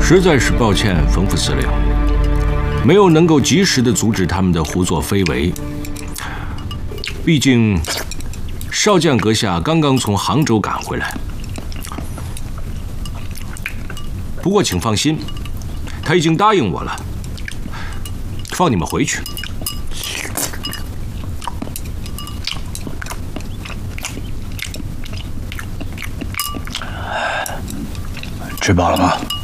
实在是抱歉，冯副司令，没有能够及时的阻止他们的胡作非为。毕竟，少将阁下刚刚从杭州赶回来。不过请放心，他已经答应我了，放你们回去。 吃饱了吗？